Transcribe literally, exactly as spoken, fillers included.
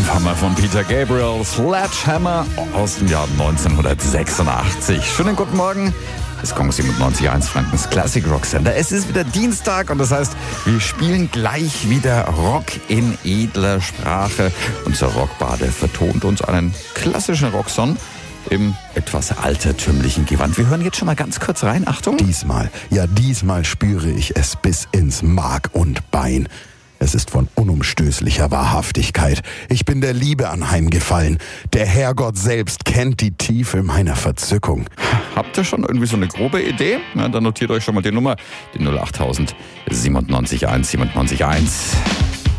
Kampfhammer von Peter Gabriel, Sledgehammer aus dem Jahr neunzehnhundertsechsundachtzig. Schönen guten Morgen. Es kommt siebenundneunzig Komma eins Frankens Classic Rock Sender. Es ist wieder Dienstag und das heißt, wir spielen gleich wieder Rock in edler Sprache. Unser Rockbade vertont uns einen klassischen Rocksong im etwas altertümlichen Gewand. Wir hören jetzt schon mal ganz kurz rein. Achtung. Diesmal, ja diesmal spüre ich es bis ins Mark und Bein. Es ist von unumstößlicher Wahrhaftigkeit. Ich bin der Liebe anheimgefallen. Der Herrgott selbst kennt die Tiefe meiner Verzückung. Habt ihr schon irgendwie so eine grobe Idee? Na, dann notiert euch schon mal die Nummer, die null achttausend siebenundneunzig eins siebenundneunzig eins.